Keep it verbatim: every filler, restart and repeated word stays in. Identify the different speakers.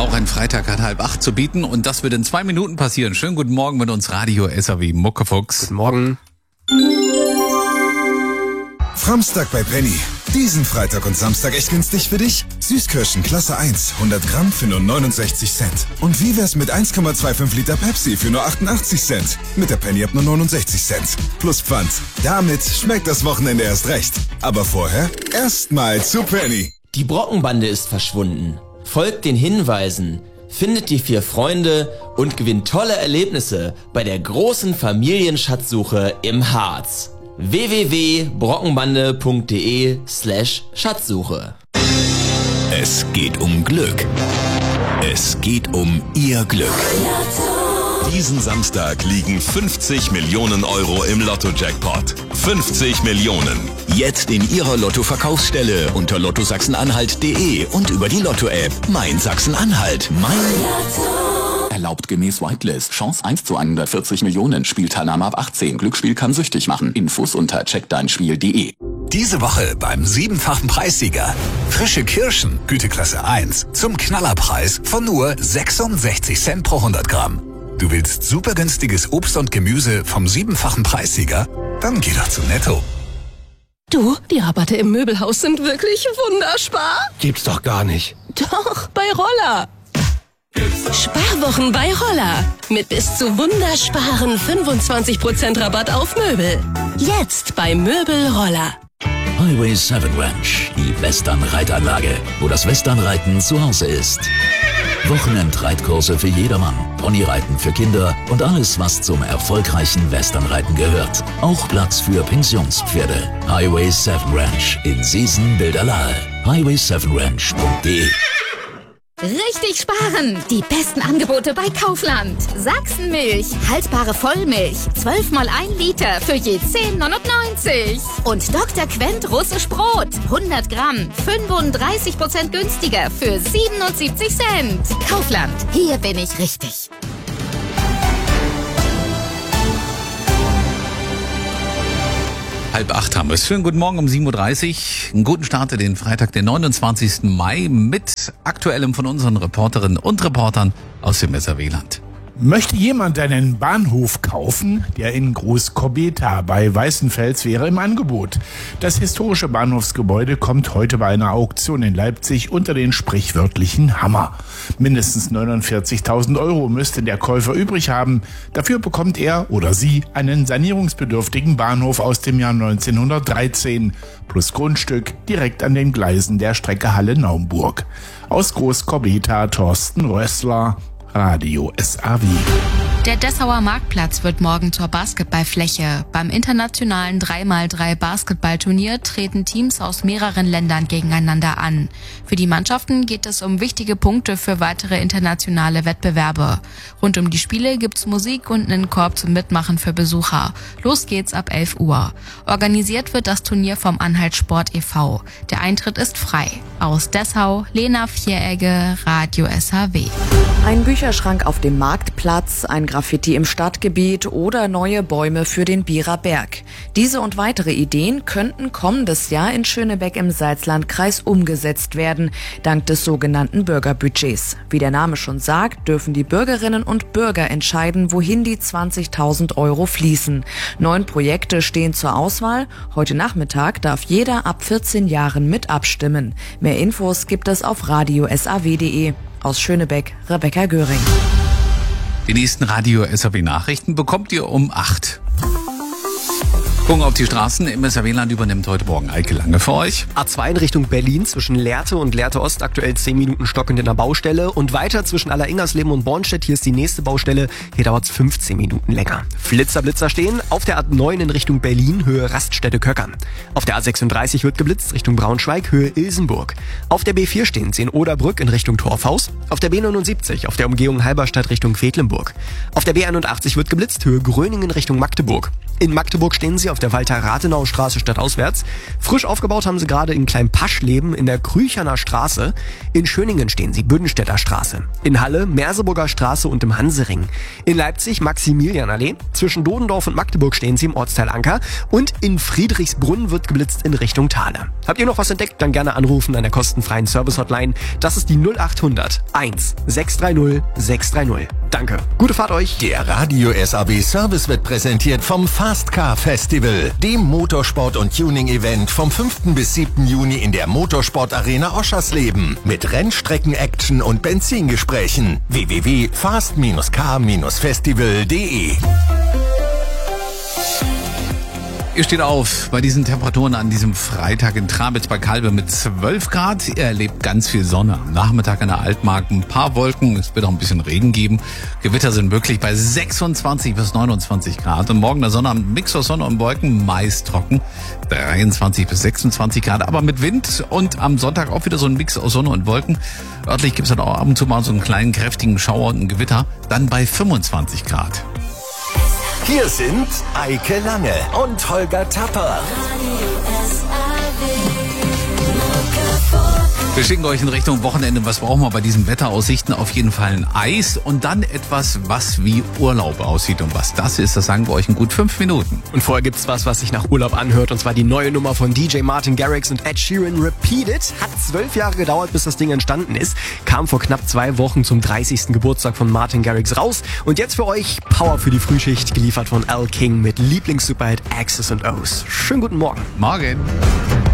Speaker 1: auch ein Freitag hat halb acht zu bieten und das wird in zwei Minuten passieren. Schönen guten Morgen mit uns Radio S A W Muckefuchs.
Speaker 2: Guten Morgen.
Speaker 3: Framstag bei Penny. Diesen Freitag und Samstag echt günstig für dich? Süßkirschen Klasse eins, hundert Gramm für nur neunundsechzig Cent. Und wie wär's mit eins Komma fünfundzwanzig Liter Pepsi für nur achtundachtzig Cent? Mit der Penny ab nur neunundsechzig Cent. Plus Pfand. Damit schmeckt das Wochenende erst recht. Aber vorher erstmal zu Penny.
Speaker 4: Die Brockenbande ist verschwunden. Folgt den Hinweisen, findet die vier Freunde und gewinnt tolle Erlebnisse bei der großen Familienschatzsuche im Harz. w w w punkt brockenbande punkt de slash Schatzsuche.
Speaker 5: Es geht um Glück. Es geht um Ihr Glück. Diesen Samstag liegen fünfzig Millionen Euro im Lotto-Jackpot. fünfzig Millionen. Jetzt in Ihrer Lotto-Verkaufsstelle unter lotto sachsen-anhalt punkt de und über die Lotto-App Mein Sachsen-Anhalt. Mein Lotto.
Speaker 6: Erlaubt gemäß Whitelist. Chance eins zu hundertvierzig Millionen. Spielteilnahme ab achtzehn. Glücksspiel kann süchtig machen. Infos unter check dein spiel punkt de.
Speaker 5: Diese Woche beim siebenfachen Preissieger. Frische Kirschen, Güteklasse eins, zum Knallerpreis von nur sechsundsechzig Cent pro hundert Gramm. Du willst super günstiges Obst und Gemüse vom siebenfachen Preissieger? Dann geh doch zu Netto.
Speaker 7: Du, die Rabatte im Möbelhaus sind wirklich wunderspar.
Speaker 2: Gibt's doch gar nicht.
Speaker 7: Doch, bei Roller. Sparwochen bei Roller. Mit bis zu wundersparen fünfundzwanzig Prozent Rabatt auf Möbel. Jetzt bei Möbel Roller.
Speaker 8: Highway sieben Ranch, die Western-Reitanlage, wo das Westernreiten zu Hause ist. Wochenendreitkurse für jedermann, Ponyreiten für Kinder und alles, was zum erfolgreichen Westernreiten gehört. Auch Platz für Pensionspferde. Highway sieben Ranch in Seesen-Bilderlahe. highway sieben ranch punkt de.
Speaker 9: Richtig sparen! Die besten Angebote bei Kaufland. Sachsenmilch, haltbare Vollmilch, zwölf mal ein Liter für je zehn neunundneunzig. Und Doktor Quent russisch Brot, hundert Gramm, fünfunddreißig Prozent günstiger für siebenundsiebzig Cent. Kaufland, hier bin ich richtig.
Speaker 1: Halb acht haben wir es. Schönen guten Morgen um sieben Uhr dreißig. Einen guten Start in den Freitag, den neunundzwanzigsten Mai mit Aktuellem von unseren Reporterinnen und Reportern aus dem S A W-Land.
Speaker 10: Möchte jemand einen Bahnhof kaufen, der in Groß-Kobeta bei Weißenfels wäre im Angebot. Das historische Bahnhofsgebäude kommt heute bei einer Auktion in Leipzig unter den sprichwörtlichen Hammer. Mindestens neunundvierzigtausend Euro müsste der Käufer übrig haben. Dafür bekommt er oder sie einen sanierungsbedürftigen Bahnhof aus dem Jahr neunzehnhundertdreizehn plus Grundstück direkt an den Gleisen der Strecke Halle-Naumburg. Aus Groß-Kobeta Thorsten Rössler, Radio S A W.
Speaker 11: Der Dessauer Marktplatz wird morgen zur Basketballfläche. Beim internationalen drei mal drei Basketballturnier treten Teams aus mehreren Ländern gegeneinander an. Für die Mannschaften geht es um wichtige Punkte für weitere internationale Wettbewerbe. Rund um die Spiele gibt's Musik und einen Korb zum Mitmachen für Besucher. Los geht's ab elf Uhr. Organisiert wird das Turnier vom Anhalt Sport e V. Der Eintritt ist frei. Aus Dessau, Lena Vieregge, Radio S A W.
Speaker 12: Ein Bücherschrank auf dem Marktplatz, ein Graffiti im Stadtgebiet oder neue Bäume für den Bierer Berg. Diese und weitere Ideen könnten kommendes Jahr in Schönebeck im Salzlandkreis umgesetzt werden, dank des sogenannten Bürgerbudgets. Wie der Name schon sagt, dürfen die Bürgerinnen und Bürger entscheiden, wohin die zwanzigtausend Euro fließen. Neun Projekte stehen zur Auswahl. Heute Nachmittag darf jeder ab vierzehn Jahren mit abstimmen. Mehr Infos gibt es auf radio s a w punkt de. Aus Schönebeck, Rebecca Göring.
Speaker 1: Die nächsten Radio S A W Nachrichten bekommt ihr um acht. Gucken auf die Straßen. Im S A W-Land übernimmt heute Morgen Eike Lange für euch.
Speaker 2: A zwei in Richtung Berlin zwischen Lehrte und Lehrte Ost aktuell zehn Minuten stockend in der Baustelle. Und weiter zwischen Alleringers-Leben und Bornstedt. Hier ist die nächste Baustelle. Hier dauert es fünfzehn Minuten länger. Flitzer, Blitzer stehen. Auf der A neun in Richtung Berlin, Höhe Raststätte-Köckern. Auf der A sechsunddreißig wird geblitzt Richtung Braunschweig, Höhe Ilsenburg. Auf der B vier stehen sie in Oderbrück in Richtung Torfhaus. Auf der B neunundsiebzig auf der Umgehung Halberstadt Richtung Quedlinburg. Auf der B einundachtzig wird geblitzt, Höhe Gröningen Richtung Magdeburg. In Magdeburg stehen sie auf auf der Walter-Rathenau-Straße stadtauswärts. Frisch aufgebaut haben sie gerade in Klein-Paschleben in der Krücherner Straße. In Schöningen stehen sie, Büdenstädter Straße. In Halle, Merseburger Straße und im Hansering. In Leipzig, Maximilianallee. Zwischen Dodendorf und Magdeburg stehen sie im Ortsteil Anker. Und in Friedrichsbrunn wird geblitzt in Richtung Thale. Habt ihr noch was entdeckt? Dann gerne anrufen an der kostenfreien Service-Hotline. Das ist die null acht hundert eins sechs drei null sechs drei null. Danke. Gute Fahrt euch.
Speaker 13: Der Radio S A B Service wird präsentiert vom Fast Car Festival, dem Motorsport- und Tuning-Event vom fünften bis siebten Juni in der Motorsport-Arena Oschersleben. Mit Rennstrecken-Action und Benzingesprächen. w w w punkt fast car festival punkt de
Speaker 1: Ihr steht auf bei diesen Temperaturen an diesem Freitag in Trabitz bei Kalbe mit zwölf Grad. Ihr erlebt ganz viel Sonne. Am Nachmittag an der Altmark ein paar Wolken. Es wird auch ein bisschen Regen geben. Gewitter sind möglich bei sechsundzwanzig bis neunundzwanzig Grad. Und morgen der Sonne, ein Mix aus Sonne und Wolken, meist trocken. dreiundzwanzig bis sechsundzwanzig Grad, aber mit Wind. Und am Sonntag auch wieder so ein Mix aus Sonne und Wolken. Örtlich gibt es dann auch ab und zu mal so einen kleinen kräftigen Schauer und ein Gewitter. Dann bei fünfundzwanzig Grad.
Speaker 13: Hier sind Eike Lange und Holger Tapper.
Speaker 1: Wir schicken euch in Richtung Wochenende. Was brauchen wir bei diesen Wetteraussichten? Auf jeden Fall ein Eis und dann etwas, was wie Urlaub aussieht. Und was das ist, das sagen wir euch in gut fünf Minuten.
Speaker 2: Und vorher gibt's was, was sich nach Urlaub anhört. Und zwar die neue Nummer von D J Martin Garrix und Ed Sheeran, Repeat It. Hat zwölf Jahre gedauert, bis das Ding entstanden ist. Kam vor knapp zwei Wochen zum dreißigsten Geburtstag von Martin Garrix raus. Und jetzt für euch Power für die Frühschicht, geliefert von Al King mit Lieblings-Superhit X's und O's. Schönen guten Morgen.
Speaker 1: Morgen.